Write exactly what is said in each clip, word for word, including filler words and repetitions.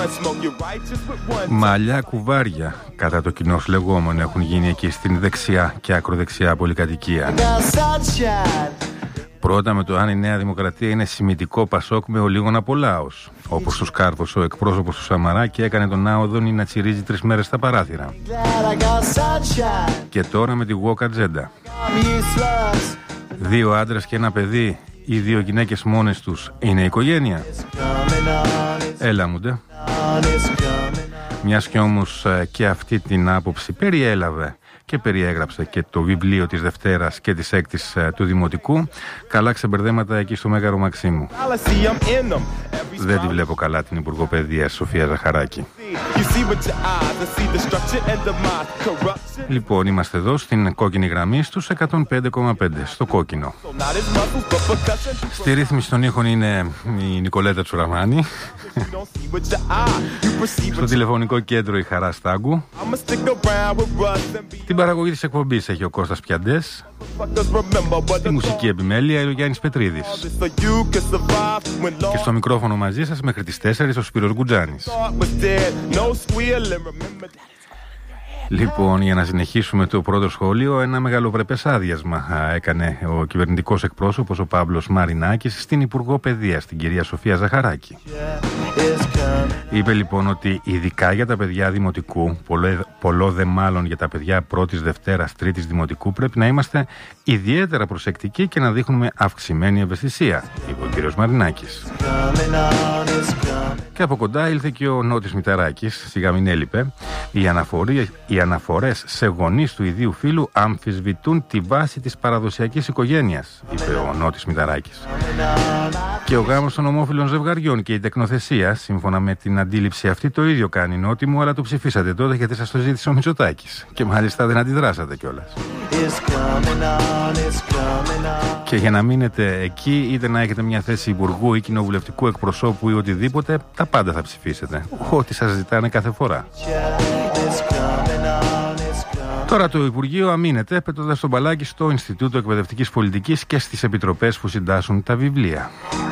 Μαλλιά κουβάρια, κατά το κοινό λεγόμενο, έχουν γίνει εκεί στην δεξιά και ακροδεξιά πολυκατοικία. Πρώτα με το αν η Νέα Δημοκρατία είναι σημιτικό Πασόκ με ολίγων απολάος, όπως τους κάρδωσε ο εκπρόσωπος του Σαμαρά και έκανε τον Άοδονη να τσιρίζει τρεις μέρες στα παράθυρα. Και τώρα με τη Γουόκ ατζέντα. Δύο άντρες και ένα παιδί ή δύο γυναίκες μόνες τους είναι οικογένεια? Έλα μου ντε. Μιας και όμως και αυτή την άποψη περιέλαβε και περιέγραψε και το βιβλίο της Δευτέρας και της Έκτης του Δημοτικού, καλά ξεμπερδέματα εκεί στο Μέγαρο Μαξίμου. Δεν τη βλέπω καλά την Υπουργό Παιδείας Σοφία Ζαχαράκη. Λοιπόν, είμαστε εδώ στην κόκκινη γραμμή στους εκατόν πέντε κόμμα πέντε, στο κόκκινο. Στη ρύθμιση των ήχων είναι η Νικολέτα Τσουραμάνη. Στο τηλεφωνικό κέντρο η Χαρά Στάγκου. Την παραγωγή της εκπομπής έχει ο Κώστας Πιαντές. Τη μουσική επιμέλεια ο Γιάννης Πετρίδης. Και στο μικρόφωνο μαζί σας μέχρι τις τέσσερις ο Σπύρος Γκουτζάνης. Λοιπόν, για να συνεχίσουμε το πρώτο σχόλιο, ένα μεγαλοπρεπές άδειασμα έκανε ο κυβερνητικός εκπρόσωπος, ο Παύλος Μαρινάκης, στην Υπουργό Παιδείας, την κυρία Σοφία Ζαχαράκη. Είπε λοιπόν ότι ειδικά για τα παιδιά δημοτικού, πολλό δε μάλλον για τα παιδιά πρώτης, δευτέρας, τρίτης δημοτικού, πρέπει να είμαστε ιδιαίτερα προσεκτικοί και να δείχνουμε αυξημένη ευαισθησία, είπε ο κύριος Μαρινάκης. Και από κοντά ήλθε και ο Νότης Μηταράκης, σιγά μην έλειπε. Οι, αναφορίες, οι αναφορές σε γονείς του ιδίου φύλου αμφισβητούν τη βάση της παραδοσιακής οικογένειας, είπε ο Νότης Μηταράκης. Και ο γάμος των ομόφυλων ζευγαριών και η τεκνοθεσία, σύμφωνα με την αντίληψη αυτή, το ίδιο κάνει νότιμο, αλλά το ψηφίσατε τότε γιατί σας το ζήτησε ο Μητσοτάκης. Και μάλιστα δεν αντιδράσατε κιόλας. Και για να μείνετε εκεί, είτε να έχετε μια θέση υπουργού ή κοινοβουλευτικού εκπροσώπου ή οτιδήποτε, τα πάντα θα ψηφίσετε. Ό,τι σας ζητάνε κάθε φορά. Τώρα το Υπουργείο αμήνεται πετώντας τον μπαλάκι στο Ινστιτούτο Εκπαιδευτικής Πολιτικής και στις επιτροπές που συντάσσουν τα βιβλία.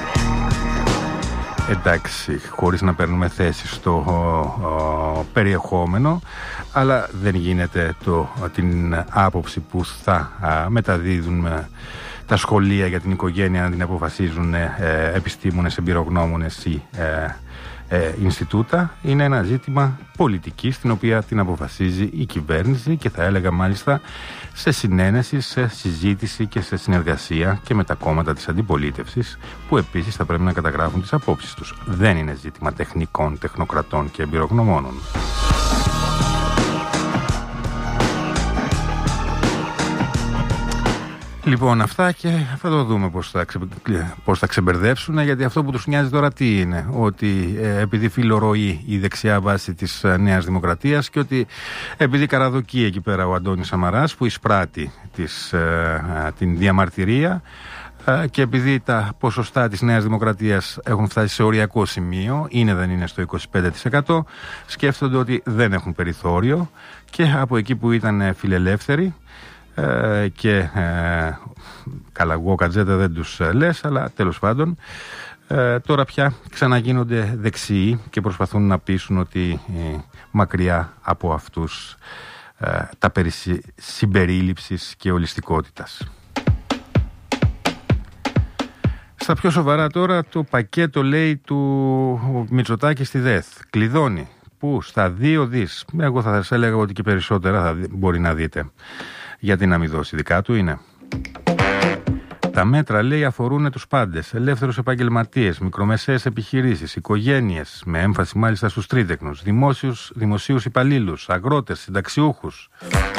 Εντάξει, χωρίς να παίρνουμε θέση στο ο, ο, περιεχόμενο, αλλά δεν γίνεται το, την άποψη που θα α, μεταδίδουν α, τα σχολεία για την οικογένεια να την αποφασίζουν ε, επιστήμονες, εμπειρογνώμονες ή ε, ε, Ινστιτούτα. Είναι ένα ζήτημα πολιτικής, την οποία την αποφασίζει η κυβέρνηση και θα έλεγα μάλιστα σε συνένεση, σε συζήτηση και σε συνεργασία και με τα κόμματα της αντιπολίτευσης, που επίσης θα πρέπει να καταγράφουν τις απόψεις τους. Δεν είναι ζήτημα τεχνικών, τεχνοκρατών και εμπειρογνωμόνων. Λοιπόν, αυτά και θα το δούμε πώς θα, ξε... πώς θα ξεμπερδέψουν, γιατί αυτό που τους νοιάζει τώρα τι είναι, ότι ε, επειδή φιλορροεί η δεξιά βάση της ε, Νέας Δημοκρατίας και ότι επειδή καραδοκεί εκεί πέρα ο Αντώνης Σαμαράς που εισπράττει της, ε, ε, την διαμαρτυρία ε, και επειδή τα ποσοστά της Νέας Δημοκρατίας έχουν φτάσει σε οριακό σημείο, είναι δεν είναι στο είκοσι πέντε τοις εκατό, σκέφτονται ότι δεν έχουν περιθώριο και από εκεί που ήταν φιλελεύθεροι και ε, καλά Γουόκ ατζέντα δεν τους λες, αλλά τέλος πάντων ε, τώρα πια ξαναγίνονται δεξιοί και προσπαθούν να πείσουν ότι ε, μακριά από αυτούς ε, τα περί συμπερίληψης και ολιστικότητας. Στα πιο σοβαρά τώρα, το πακέτο λέει του Μητσοτάκη στη ΔΕΘ κλειδώνει που στα δύο δις, εγώ θα σας έλεγα ότι και περισσότερα θα μπορεί να δείτε. Γιατί να μην δώσει, δικά του είναι. Τα μέτρα, λέει, αφορούν τους πάντες, ελεύθερους επαγγελματίες, μικρομεσαίες επιχειρήσεις, οικογένειες, με έμφαση μάλιστα στους τρίτεκνους, δημόσιους, δημοσίους υπαλλήλους, αγρότες, συνταξιούχους.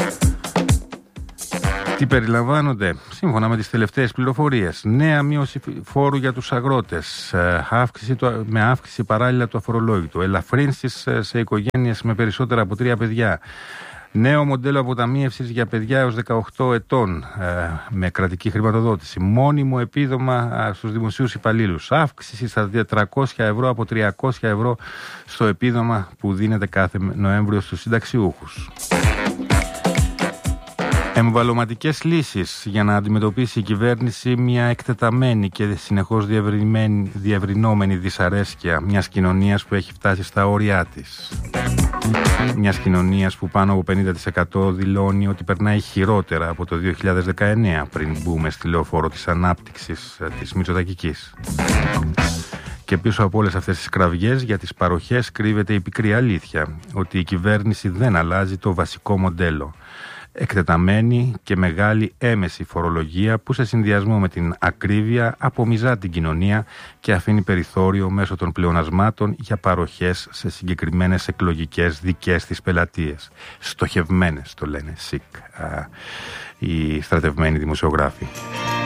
Τι περιλαμβάνονται, σύμφωνα με τις τελευταίες πληροφορίες, νέα μείωση φόρου για τους αγρότες, αύξηση, με αύξηση παράλληλα του αφορολόγητου, ελαφρύνσεις σε οικογένειες με περισσότερα από τρία παιδιά, νέο μοντέλο αποταμίευσης για παιδιά έως δεκαοκτώ ετών ε, με κρατική χρηματοδότηση, μόνιμο επίδομα ε, στους δημοσίους υπαλλήλους, αύξηση στα τριακόσια ευρώ από τριακόσια ευρώ στο επίδομα που δίνεται κάθε Νοέμβριο στους συνταξιούχους. Εμβαλωματικές λύσεις για να αντιμετωπίσει η κυβέρνηση μια εκτεταμένη και συνεχώς διευρυνόμενη δυσαρέσκεια μιας κοινωνίας που έχει φτάσει στα όρια της. Μιας κοινωνίας που πάνω από πενήντα τοις εκατό δηλώνει ότι περνάει χειρότερα από το δύο χιλιάδες δεκαεννέα, πριν μπούμε στη λεωφόρο της ανάπτυξης της Μητσοτακικής. Και πίσω από όλες αυτές τις κραυγές για τις παροχές κρύβεται η πικρή αλήθεια ότι η κυβέρνηση δεν αλλάζει το βασικό μοντέλο. Εκτεταμένη και μεγάλη έμεση φορολογία που σε συνδυασμό με την ακρίβεια απομυζά την κοινωνία και αφήνει περιθώριο μέσω των πλεονασμάτων για παροχές σε συγκεκριμένες εκλογικές δικές της πελατείες. Στοχευμένες το λένε ΣΥΚ οι στρατευμένοι δημοσιογράφοι.